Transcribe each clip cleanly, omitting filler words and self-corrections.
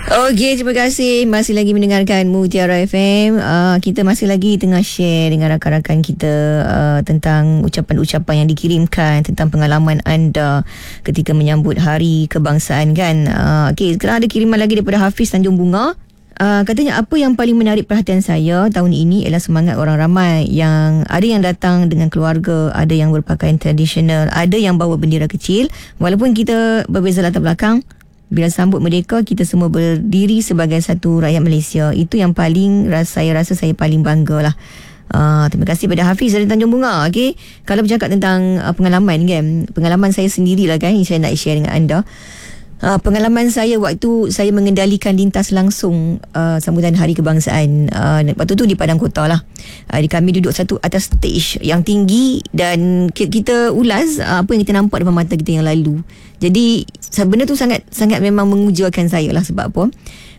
Okey, terima kasih. Masih lagi mendengarkan Mutiara FM. Kita masih lagi tengah share dengan rakan-rakan kita tentang ucapan-ucapan yang dikirimkan, tentang pengalaman anda ketika menyambut Hari Kebangsaan kan. Okey, sekarang ada kiriman lagi daripada Hafiz Tanjung Bunga. Katanya, apa yang paling menarik perhatian saya tahun ini ialah semangat orang ramai, yang ada yang datang dengan keluarga, ada yang berpakaian tradisional, ada yang bawa bendera kecil. Walaupun kita berbeza latar belakang, bila sambut merdeka, kita semua berdiri sebagai satu rakyat Malaysia. Itu yang paling saya rasa saya paling bangga lah. Terima kasih pada Hafiz dari Tanjung Bunga. Okay? Kalau bercakap tentang pengalaman kan, pengalaman saya sendirilah kan, yang saya nak share dengan anda. Pengalaman saya waktu saya mengendalikan lintas langsung sambutan Hari Kebangsaan, waktu tu di Padang Kota lah. Kami duduk satu atas stage yang tinggi, dan kita ulas apa yang kita nampak depan mata kita yang lalu. Jadi benda tu sangat memang mengujakan saya lah. Sebab apa?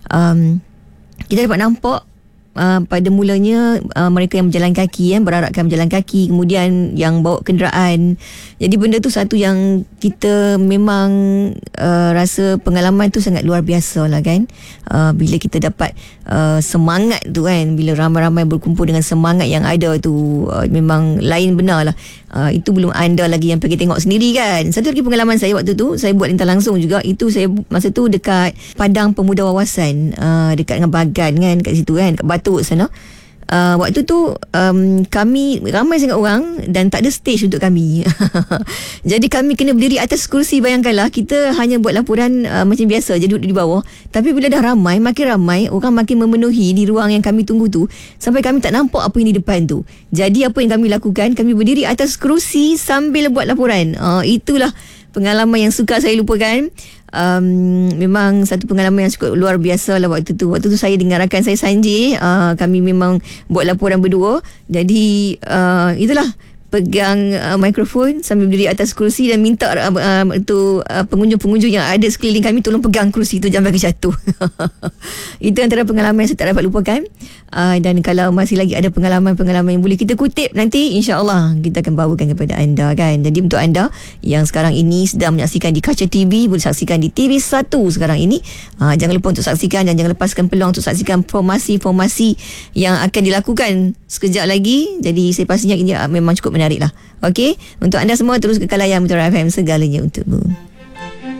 Kita dapat nampak pada mulanya mereka yang berjalan kaki, berarakkan berjalan kaki, kemudian yang bawa kenderaan. Jadi benda tu satu yang kita memang rasa pengalaman tu sangat luar biasa lah kan. Bila kita dapat semangat tu kan, bila ramai-ramai berkumpul dengan semangat yang ada tu, memang lain benar lah. Itu belum anda lagi yang pergi tengok sendiri kan. Satu lagi pengalaman saya waktu tu, saya buat lintas langsung juga. Itu saya masa tu dekat Padang Pemuda Wawasan, dekat dengan Bagan kan, kat situ kan, kat Batuk sana. Waktu tu kami ramai sangat orang dan tak ada stage untuk kami. Jadi kami kena berdiri atas kursi. Bayangkanlah, kita hanya buat laporan macam biasa je, duduk di bawah. Tapi bila dah ramai, makin ramai, orang makin memenuhi di ruang yang kami tunggu tu, sampai kami tak nampak apa yang di depan tu. Jadi apa yang kami lakukan, kami berdiri atas kursi sambil buat laporan. Itulah pengalaman yang suka saya lupakan. Memang satu pengalaman yang cukup luar biasa lah waktu tu. Waktu tu saya dengan rakan saya Sanjay, kami memang buat laporan berdua. Jadi itulah, pegang mikrofon sambil berdiri atas kursi dan minta pengunjung-pengunjung yang ada sekeliling kami tolong pegang kursi tu, jangan bagi jatuh. Itu antara pengalaman yang saya tak dapat lupakan. Dan kalau masih lagi ada pengalaman-pengalaman yang boleh kita kutip, nanti insya-Allah kita akan bawakan kepada anda kan. Jadi untuk anda yang sekarang ini sedang menyaksikan di Kaca TV, boleh saksikan di TV1 sekarang ini. Jangan lupa untuk saksikan, dan jangan lepaskan peluang untuk saksikan formasi-formasi yang akan dilakukan sekejap lagi. Jadi saya pastinya ini memang cukup menarik lah. Okey, untuk anda semua terus kekal layan Mutiara FM, segalanya untukmu.